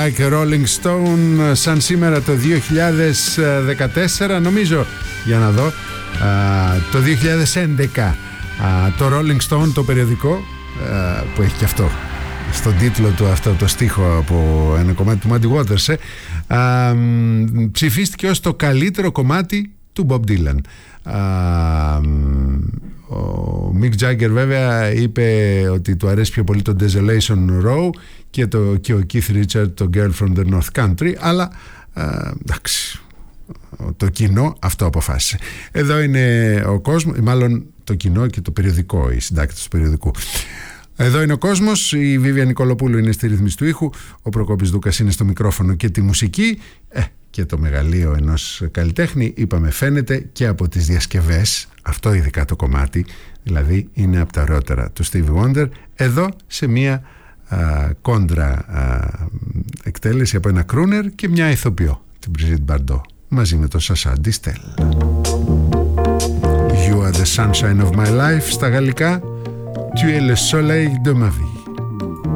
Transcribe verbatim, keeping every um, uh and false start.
Like a Rolling Stone, σαν σήμερα το δύο χιλιάδες δεκατέσσερα, νομίζω, για να δω, το δύο χιλιάδες έντεκα, το Rolling Stone, το περιοδικό, που έχει και αυτό στον τίτλο του αυτό το στίχο από ένα κομμάτι του Muddy Waters, ε, α, ψηφίστηκε ως το καλύτερο κομμάτι του Bob Dylan. Α, ο Mick Jagger βέβαια είπε ότι του αρέσει πιο πολύ το Desolation Row και, το, και ο Keith Richards το Girl from the North Country, αλλά α, εντάξει, το κοινό αυτό αποφάσισε. Εδώ είναι ο κόσμος, μάλλον το κοινό και το περιοδικό, οι συντάκτες του περιοδικού. Εδώ είναι ο κόσμος, η Βίβια Νικολοπούλου είναι στη ρύθμιση του ήχου, ο Προκόπης Δούκας είναι στο μικρόφωνο και τη μουσική, ε, και το μεγαλείο ενός καλλιτέχνη, είπαμε, φαίνεται και από τις διασκευές, αυτό ειδικά το κομμάτι, δηλαδή είναι από τα ωραιότερα του Stevie Wonder, εδώ σε μια α, κόντρα α, εκτέλεση από ένα crooner και μια ηθοποιό, την Brigitte Bardot, μαζί με τον Sacha Distel. You are the sunshine of my life, στα γαλλικά, Tu es le soleil de ma vie.